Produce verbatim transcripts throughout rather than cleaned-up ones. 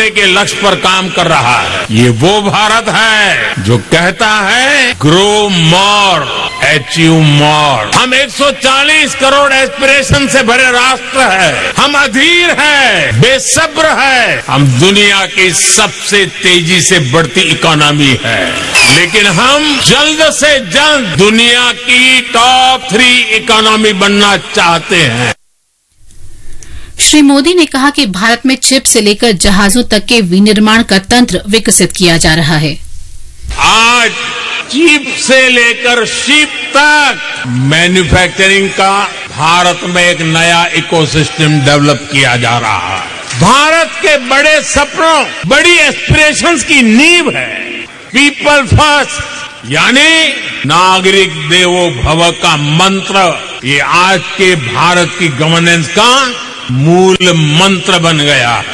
होने के लक्ष्य पर काम कर रहा है। ये वो भारत है जो कहता है ग्रो मोर, अचीव मोर। हम एक सौ चालीस करोड़ एस्पिरेशन से भरे राष्ट्र है। हम अधीर है, बेसब्र है। हम दुनिया की सबसे तेजी से बढ़ती इकोनॉमी है, लेकिन हम जल्द से जल्द दुनिया की टॉप थ्री इकोनॉमी बनना चाहते हैं। श्री मोदी ने कहा कि भारत में चिप से लेकर जहाजों तक के विनिर्माण का तंत्र विकसित किया जा रहा है। आज चिप से लेकर शिप तक मैन्युफैक्चरिंग का भारत में एक नया इकोसिस्टम डेवलप किया जा रहा है। भारत के बड़े सपनों, बड़ी एस्पिरेशंस की नींव है पीपल फर्स्ट, यानी नागरिक देवो भव का मंत्र। ये आज के भारत की गवर्नेंस का मूल मंत्र बन गया है।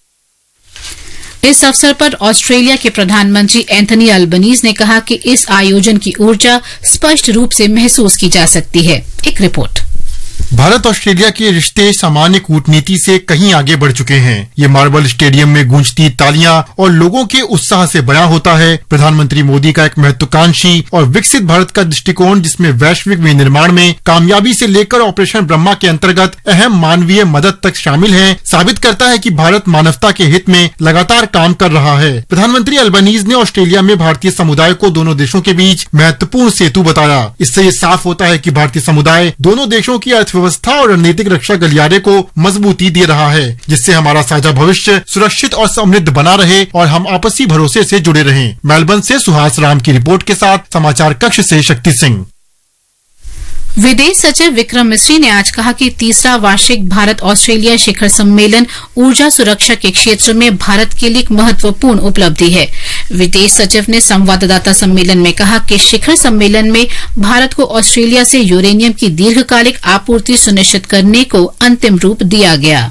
इस अवसर पर ऑस्ट्रेलिया के प्रधानमंत्री एंथनी अल्बनीज ने कहा कि इस आयोजन की ऊर्जा स्पष्ट रूप से महसूस की जा सकती है। एक रिपोर्ट। भारत ऑस्ट्रेलिया के रिश्ते सामान्य कूटनीति से कहीं आगे बढ़ चुके हैं। ये मार्बल स्टेडियम में गूंजती तालियां और लोगों के उत्साह से बयां होता है प्रधानमंत्री मोदी का एक महत्वाकांक्षी और विकसित भारत का दृष्टिकोण, जिसमें वैश्विक विनिर्माण में कामयाबी से लेकर ऑपरेशन ब्रह्मा के अंतर्गत अहम मानवीय मदद तक शामिल है, साबित करता है कि भारत मानवता के हित में लगातार काम कर रहा है। प्रधानमंत्री अल्बनीज ने ऑस्ट्रेलिया में भारतीय समुदाय को दोनों देशों के बीच महत्वपूर्ण सेतु बताया। इससे ये साफ होता है कि भारतीय समुदाय दोनों देशों की अर्थव्यवस्था और रणनीतिक रक्षा गलियारे को मजबूती दे रहा है, जिससे हमारा साझा भविष्य सुरक्षित और समृद्ध बना रहे और हम आपसी भरोसे से जुड़े रहें। मेलबर्न से सुहास राम की रिपोर्ट के साथ समाचार कक्ष से शक्ति सिंह। विदेश सचिव विक्रम मिस्री ने आज कहा कि तीसरा वार्षिक भारत ऑस्ट्रेलिया शिखर सम्मेलन ऊर्जा सुरक्षा के क्षेत्र में भारत के लिए एक महत्वपूर्ण उपलब्धि है। विदेश सचिव ने संवाददाता सम्मेलन में कहा कि शिखर सम्मेलन में भारत को ऑस्ट्रेलिया से यूरेनियम की दीर्घकालिक आपूर्ति सुनिश्चित करने को अंतिम रूप दिया गया।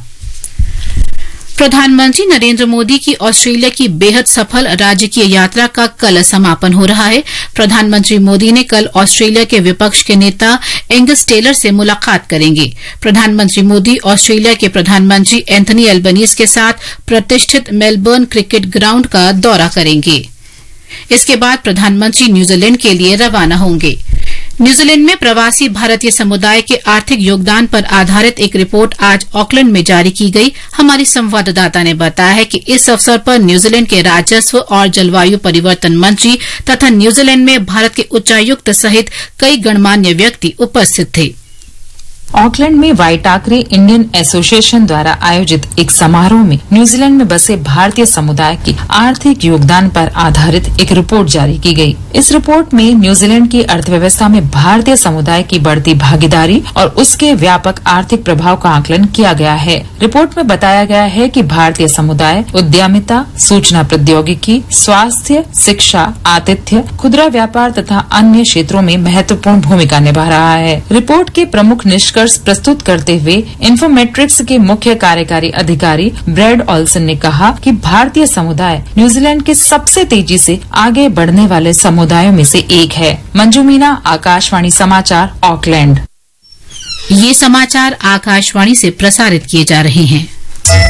प्रधानमंत्री नरेंद्र मोदी की ऑस्ट्रेलिया की बेहद सफल राजकीय यात्रा का कल समापन हो रहा है। प्रधानमंत्री मोदी ने कल ऑस्ट्रेलिया के विपक्ष के नेता एंगस टेलर से मुलाकात करेंगे। प्रधानमंत्री मोदी ऑस्ट्रेलिया के प्रधानमंत्री एंथनी अल्बनीज के साथ प्रतिष्ठित मेलबर्न क्रिकेट ग्राउंड का दौरा करेंगे। इसके बाद प्रधानमंत्री न्यूजीलैंड के लिए रवाना होंगे। न्यूजीलैंड में प्रवासी भारतीय समुदाय के आर्थिक योगदान पर आधारित एक रिपोर्ट आज ऑकलैंड में जारी की गई। हमारी संवाददाता ने बताया है कि इस अवसर पर न्यूजीलैंड के राजस्व और जलवायु परिवर्तन मंत्री तथा न्यूजीलैंड में भारत के उच्चायुक्त सहित कई गणमान्य व्यक्ति उपस्थित थे। ऑकलैंड में वाइटाकरे इंडियन एसोसिएशन द्वारा आयोजित एक समारोह में न्यूजीलैंड में बसे भारतीय समुदाय के आर्थिक योगदान पर आधारित एक रिपोर्ट जारी की गई। इस रिपोर्ट में न्यूजीलैंड की अर्थव्यवस्था में भारतीय समुदाय की बढ़ती भागीदारी और उसके व्यापक आर्थिक प्रभाव का आकलन किया गया है। रिपोर्ट में बताया गया है कि भारतीय समुदाय उद्यमिता, सूचना प्रौद्योगिकी, स्वास्थ्य, शिक्षा, आतिथ्य, खुदरा व्यापार तथा अन्य क्षेत्रों में महत्वपूर्ण भूमिका निभा रहा है। रिपोर्ट के प्रमुख निष्कर्ष प्रस्तुत करते हुए इन्फोमेट्रिक्स के मुख्य कार्यकारी अधिकारी ब्रैड ऑल्सन ने कहा कि भारतीय समुदाय न्यूजीलैंड के सबसे तेजी से आगे बढ़ने वाले समुदायों में से एक है। मंजू मीना, आकाशवाणी समाचार, ऑकलैंड। ये समाचार आकाशवाणी से प्रसारित किए जा रहे हैं।